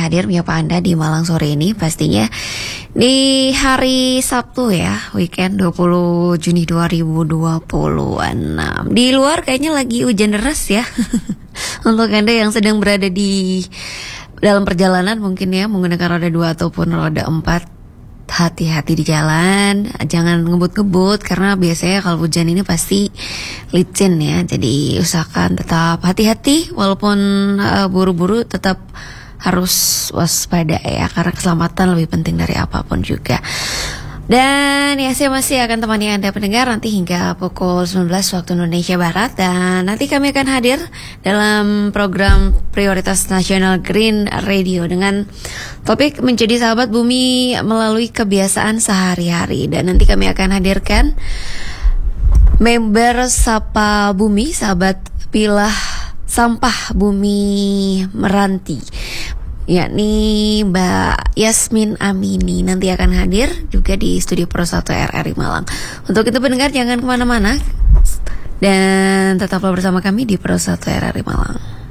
hadir menyapa Anda di Malang sore ini, pastinya di hari Sabtu ya, weekend 20 Juni 2026. Di luar kayaknya lagi hujan deras ya. Untuk Anda yang sedang berada di dalam perjalanan mungkin ya, menggunakan roda 2 ataupun roda 4, hati-hati di jalan, jangan ngebut-ngebut karena biasanya kalau hujan ini pasti licin ya. Jadi usahakan tetap hati-hati walaupun buru-buru, tetap harus waspada ya, karena keselamatan lebih penting dari apapun juga. Dan ya, saya masih akan temani Anda pendengar nanti hingga pukul 19 waktu Indonesia Barat. Dan nanti kami akan hadir dalam program Prioritas Nasional Green Radio dengan topik menjadi sahabat bumi melalui kebiasaan sehari-hari. Dan nanti kami akan hadirkan member Sapa Bumi, sahabat pilah sampah bumi Meranti, yakni Mbak Yasmin Amini, nanti akan hadir juga di studio Pro 1 RRI Malang. Untuk itu pendengar jangan kemana-mana dan tetaplah bersama kami di Pro 1 RRI Malang.